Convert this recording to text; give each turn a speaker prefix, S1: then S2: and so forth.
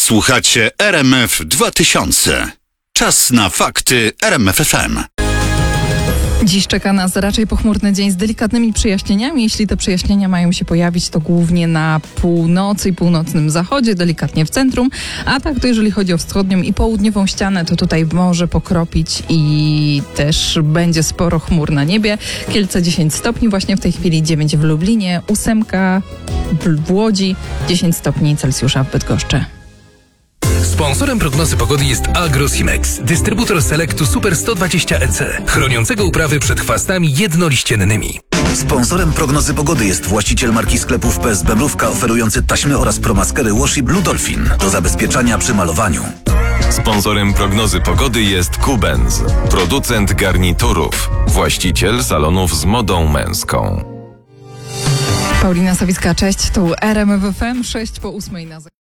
S1: Słuchacie RMF 2000. Czas na fakty RMF FM.
S2: Dziś czeka nas raczej pochmurny dzień z delikatnymi przejaśnieniami. Jeśli te przejaśnienia mają się pojawić, to głównie na północy i północnym zachodzie, delikatnie w centrum. A tak to jeżeli chodzi o wschodnią i południową ścianę, to tutaj może pokropić i też będzie sporo chmur na niebie. Kielce 10 stopni, właśnie w tej chwili 9 w Lublinie, 8 w Łodzi, 10 stopni Celsjusza w Bydgoszczy.
S3: Sponsorem prognozy pogody jest Agrosimex, dystrybutor Selectu Super 120 EC, chroniącego uprawy przed chwastami jednoliściennymi.
S4: Sponsorem prognozy pogody jest właściciel marki sklepów PSB Mrówka, oferujący taśmy oraz promaskery Washi Blue Dolphin do zabezpieczania przy malowaniu.
S5: Sponsorem prognozy pogody jest Kubenz, producent garniturów, właściciel salonów z modą męską.
S2: Paulina Sawicka, cześć, tu RMF FM, 6 po 8 na